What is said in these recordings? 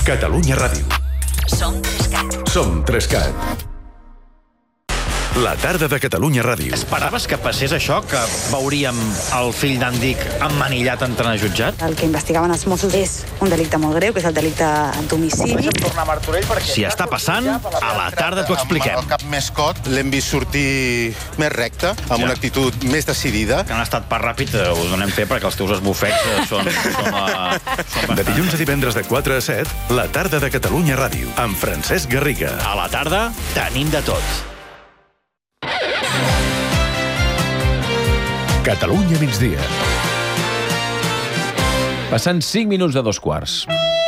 Catalunya Ràdio. Som 3CAT. Som 3CAT. La tarda de Catalunya Ràdio. Esperaves que passés això, que veuríem el fill d'en Dic emmanillat entrant a jutjat? El que investigaven els Mossos és un delicte molt greu, que és el delicte d'homicidi. Si està passant, a la tarda t'ho expliquem. Amb el cap més cot, l'hem vist sortir més recte, amb una actitud més decidida. Que han estat per ràpid, ho donem fer perquè els teus esbufets són De dilluns a divendres de 4 a 7, la tarda de Catalunya Ràdio, amb Francesc Garriga. A la tarda tenim de tot. Catalunya migdia. Passant 5 minuts de 2:15.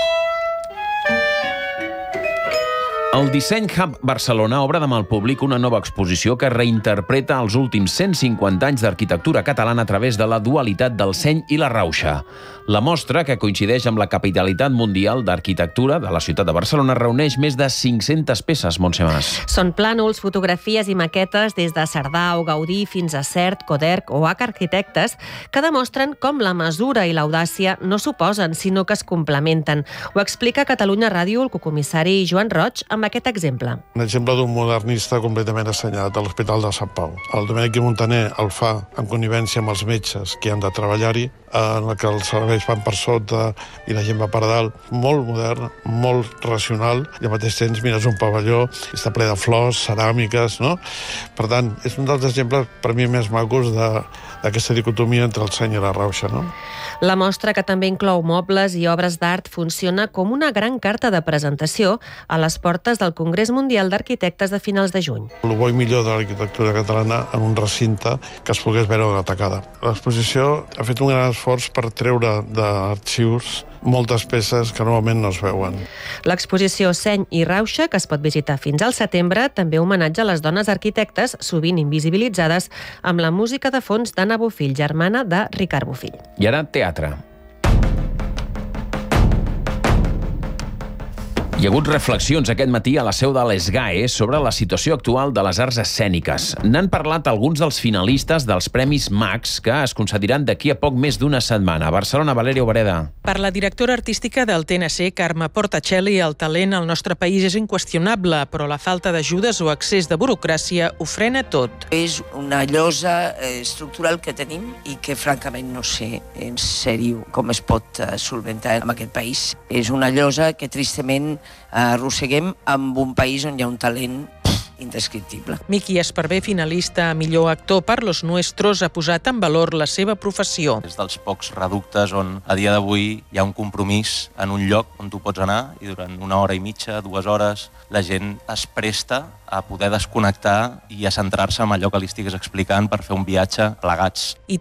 El Disseny Hub Barcelona obre demà al públic una nova exposició que reinterpreta els últims 150 anys d'arquitectura catalana a través de la dualitat del seny i la rauxa. La mostra, que coincideix amb la capitalitat mundial d'arquitectura de la ciutat de Barcelona, reuneix més de 500 peces, Montse Mas. Són plànols, fotografies i maquetes des de Cerdà o Gaudí fins a Sert, Coderch o H Arquitectes, que demostren com la mesura i l'audàcia no s'oposen, sinó que es complementen. Ho explica a Catalunya Ràdio el cocomissari Joan Roig amb aquest exemple. Un exemple d'un modernista completament assenyat a l'Hospital de Sant Pau. El Domènec i Montaner el fa en connivència amb els metges que han de treballar-hi, en el que els serveis van per sota i la gent va per dalt. Molt modern, molt racional, i al mateix temps mires un pavelló, està ple de flors, ceràmiques, no? Per tant, és un dels exemples per mi més macos d'aquesta dicotomia entre el seny i la rauxa, no? La mostra, que també inclou mobles i obres d'art, funciona com una gran carta de presentació a les portes del Congrés Mundial d'Arquitectes de finals de juny. El bo i millor de l'arquitectura catalana en un recinte que es pogués veure atacada. L'exposició ha fet un gran esforç per treure d'arxius moltes peces que normalment no es veuen. L'exposició Seny i Rauxa, que es pot visitar fins al setembre, també homenatja a les dones arquitectes, sovint invisibilitzades, amb la música de fons d'Anna Bofill, germana de Ricard Bofill. I ara, teatre. Hi ha hagut reflexions aquest matí a la seu de l'ESGAE sobre la situació actual de les arts escèniques. N'han parlat alguns dels finalistes dels Premis Max, que es concediran d'aquí a poc més d'una setmana. A Barcelona, Valeria Obreda. Per la directora artística del TNC, Carme Portacelli, el talent al nostre país és inqüestionable, però la falta d'ajudes o excés de burocràcia ho frena tot. És una llosa estructural que tenim i que francament no sé en sèrio com es pot solventar en aquest país. És una llosa que tristament arrosseguem amb un país on hi ha un talent indescriptible. Miqui Esparvé, finalista a millor actor per Los Nuestros, ha posat en valor la seva professió. És dels pocs reductes on a dia d'avui hi ha un compromís en un lloc on tu pots anar i durant 1 hora i mitja, 2 hores, la gent es presta a poder desconnectar i a centrar-se en allò que li estigues explicant per fer un viatge plegats. I